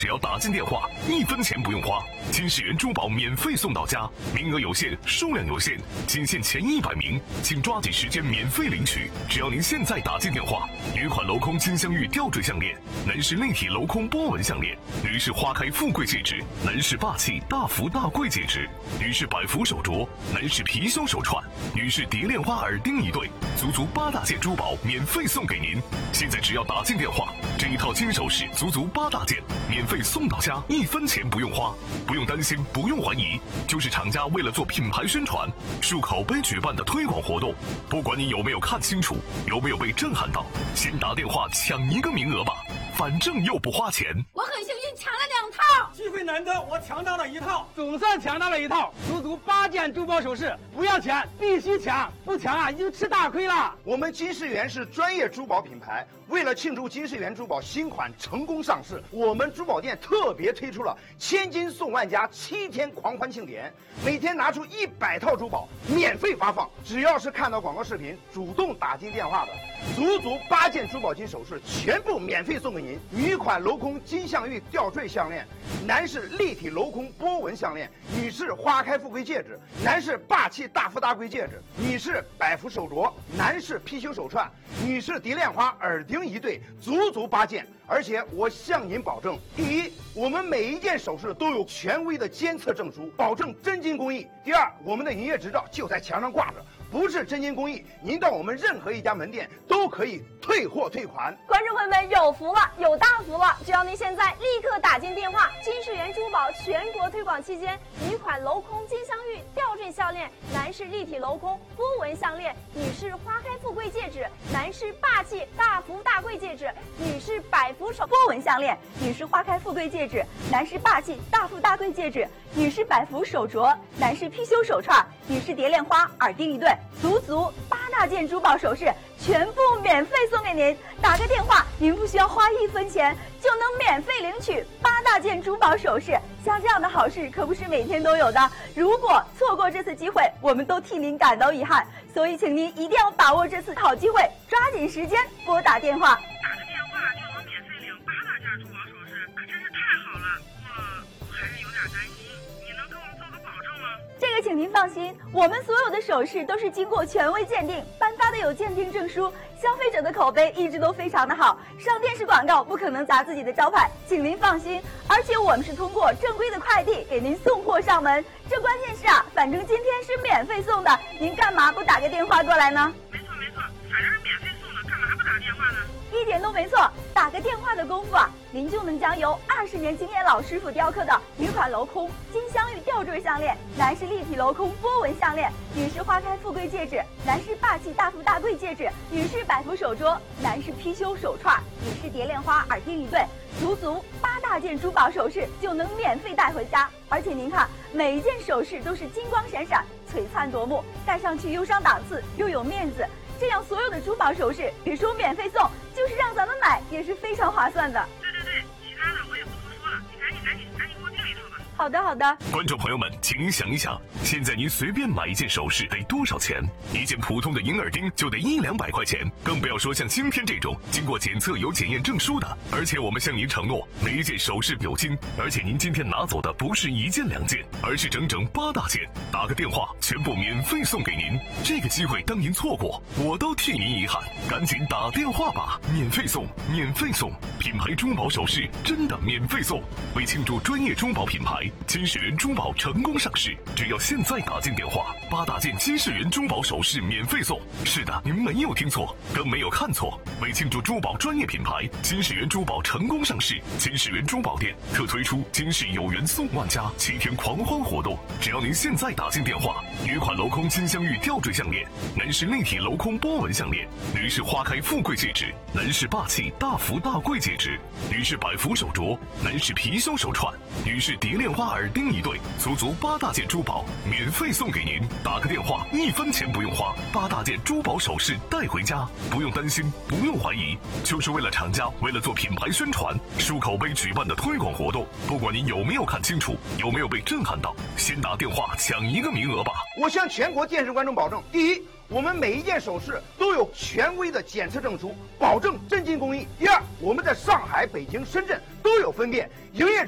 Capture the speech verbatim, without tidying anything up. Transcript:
只要打进电话，一分钱不用花，金世元珠宝免费送到家，名额有限，数量有限，仅限前一百名，请抓紧时间免费领取。只要您现在打进电话，女款镂空金镶玉吊坠项链，男士立体镂空波纹项链，女士花开富贵戒指，男士霸气大福大贵戒指，女士百福手镯，男士貔貅手串，女士蝶恋花耳钉一对，足足八大件珠宝免费送给您。现在只要打进电话，这一套金首饰足足八大件，免费送到家，一分钱不用花，不用担心，不用怀疑，就是厂家为了做品牌宣传、树口碑举办的推广活动。不管你有没有看清楚，有没有被震撼到，先打电话抢一个名额吧，反正又不花钱。 我很幸运抢了两套， 机会难得，我抢到了一套，总算抢到了一套，足足八件珠宝首饰，不要钱，必须抢，不抢啊，你就吃大亏了。 我们金世元是专业珠宝品牌，为了庆祝金世元珠宝新款成功上市，我们珠宝店特别推出了千金送万家七天狂欢庆典，每天拿出一百套珠宝免费发放，只要是看到广告视频主动打进电话的，足足八件珠宝金首饰全部免费送给您。女款镂空金镶玉吊坠项链，男士立体镂空波纹项链，女士花开富贵戒指，男士霸气大富大贵戒指，女士百福手镯，男士貔貅手串，女士蝶恋花耳钉一对，足足八件。而且我向您保证，第一，我们每一件首饰都有权威的监测证书，保证真金工艺；第二，我们的营业执照就在墙上挂着，不是真金工艺，您到我们任何一家门店都可以退货退款。 观众朋友们有福了，有大福了！只要您现在立刻打进电话，金世元珠宝全国推广期间，女款镂空金镶玉吊坠项链，男士立体镂空波纹项链，女士花开富贵戒指，男士霸气大福大贵戒指，女士百福手波纹项链，女士花开富贵戒指，男士霸气大富大贵戒指，女士百福手镯，男士貔貅手串，女士蝶恋花耳钉一对，足足八大件珠宝首饰全部免费送给您。打个电话，您不需要花一分钱就能免费领取八大件珠宝首饰。像这样的好事可不是每天都有的，如果错过这次机会，我们都替您感到遗憾。所以请您一定要把握这次好机会，抓紧时间拨打电话。 打个电话就能免费领八大件珠宝首饰，可真是太好了。我我还是有点担心，你能给我们做个保证吗？ 这个请您放心，我们所有的首饰都是经过权威鉴定颁发的有鉴定证书，消费者的口碑一直都非常的好，上电视广告不可能砸自己的招牌，请您放心。而且我们是通过正规的快递给您送货上门，这关键是啊，反正今天是免费送的，您干嘛不打个电话过来呢？ 没错没错，反正是免费送的，干嘛不打电话呢？ 一点都没错，打个电话的功夫啊，您就能将由二十年经验老师傅雕刻的女款镂空金镶玉吊坠项链，男士立体镂空波纹项链，女士花开富贵戒指，男士霸气大富大贵戒指，女士百福手镯，男士貔貅手串，女士蝶恋花耳钉一对，足足八大件珠宝首饰就能免费带回家。而且您看，每一件首饰都是金光闪闪，璀璨夺目，戴上去又上档次又有面子。这样所有的珠宝首饰别说免费送，就是让咱们买也是非常划算的。 对对对，其他的我也不多说了，你赶紧赶紧赶紧给我订一套吧。 好的好的。 观众朋友们，请您想一想，现在您随便买一件首饰得多少钱？一件普通的银耳钉就得一两百块钱，更不要说像今天这种经过检测有检验证书的。而且我们向您承诺，每一件首饰有金，而且您今天拿走的不是一件两件，而是整整八大件。打个电话，全部免费送给您。这个机会当您错过，我都替您遗憾。赶紧打电话吧，免费送，免费送，品牌珠宝首饰真的免费送。为庆祝专业珠宝品牌金世元珠宝成功上市，只要现在打进电话，八大件金世元珠宝首饰免费送。是的，您没有听错，更没有看错。为庆祝珠宝专业品牌金世元珠宝成功上市，金世元珠宝店特推出金世有缘送万家七天狂欢活动。只要您现在打进电话，女款镂空金镶玉吊坠项链，男士立体镂空波纹项链，女士花开富贵戒指，男士霸气大福大贵戒指，女士百福手镯，男士貔貅手串，女士蝶恋花耳钉一对，足足八大件珠宝免费送给您。打个电话，一分钱不用花，八大件珠宝首饰带回家，不用担心，不用怀疑，就是为了厂家为了做品牌宣传、树口碑举办的推广活动。不管您有没有看清楚，有没有被震撼到，先打电话抢一个名额吧。 我向全国电视观众保证，第一， 我们每一件首饰都有权威的检测证书，保证真金工艺。第二，我们在上海、北京、深圳都有分店，营业